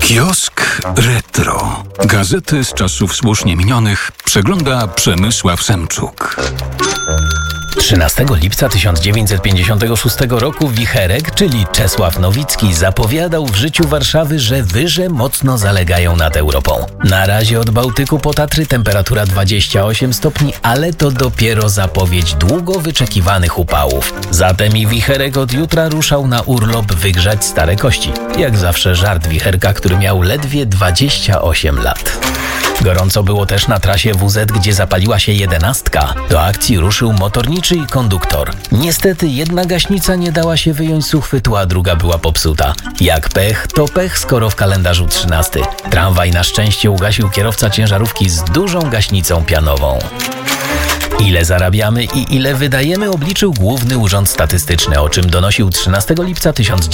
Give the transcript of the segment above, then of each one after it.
Kiosk Retro. Gazety z czasów słusznie minionych przegląda Przemysław Semczuk. 13 lipca 1956 roku wicherek, czyli Czesław Nowicki, zapowiadał w życiu Warszawy, że wyże mocno zalegają nad Europą. Na razie od Bałtyku po Tatry temperatura 28 stopni, ale to dopiero zapowiedź długo wyczekiwanych upałów. Zatem i wicherek od jutra ruszał na urlop wygrzać stare kości. Jak zawsze żart wicherka, który miał ledwie 28 lat. Gorąco było też na trasie WZ, gdzie zapaliła się 11. Do akcji ruszył motorniczy i konduktor. Niestety jedna gaśnica nie dała się wyjąć z uchwytu, a druga była popsuta. Jak pech, to pech, skoro w kalendarzu 13. Tramwaj na szczęście ugasił kierowca ciężarówki z dużą gaśnicą pianową. Ile zarabiamy i ile wydajemy, obliczył Główny Urząd Statystyczny, o czym donosił 13 lipca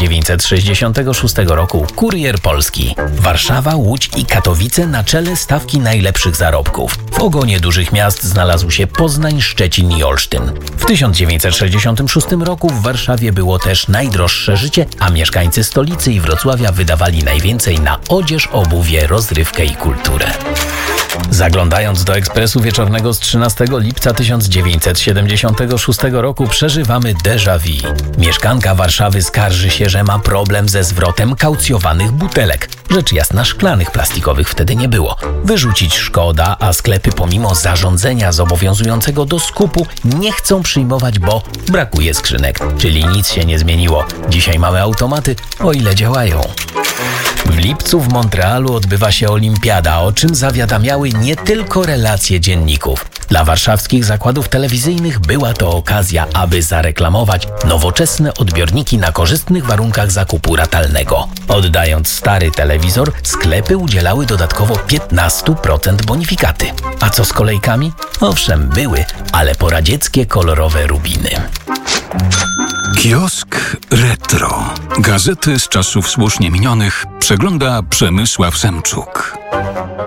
1966 roku Kurier Polski. Warszawa, Łódź i Katowice na czele stawki najlepszych zarobków. W ogonie dużych miast znalazł się Poznań, Szczecin i Olsztyn. W 1966 roku w Warszawie było też najdroższe życie, a mieszkańcy stolicy i Wrocławia wydawali najwięcej na odzież, obuwie, rozrywkę i kulturę. Zaglądając do Ekspresu Wieczornego z 13 lipca 1976 roku przeżywamy déjà vu. Mieszkanka Warszawy skarży się, że ma problem ze zwrotem kaucjowanych butelek. Rzecz jasna, szklanych plastikowych wtedy nie było. Wyrzucić szkoda, a sklepy pomimo zarządzenia zobowiązującego do skupu nie chcą przyjmować, bo brakuje skrzynek. Czyli nic się nie zmieniło. Dzisiaj mamy automaty, o ile działają. W lipcu w Montrealu odbywa się olimpiada, o czym zawiadamiały nie tylko relacje dzienników. Dla warszawskich zakładów telewizyjnych była to okazja, aby zareklamować nowoczesne odbiorniki na korzystnych warunkach zakupu ratalnego. Oddając stary telewizor, sklepy udzielały dodatkowo 15% bonifikaty. A co z kolejkami? Owszem, były, ale poradzieckie kolorowe rubiny. Kiosk Retro. Gazety z czasów słusznie minionych przegląda Przemysław Semczuk.